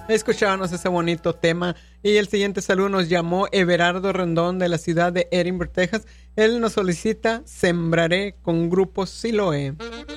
Escuchábamos ese bonito tema. Y el siguiente saludo nos llamó Everardo Rendón de la ciudad de Edinburgh, Texas. Él nos solicita Sembraré con Grupo Siloé.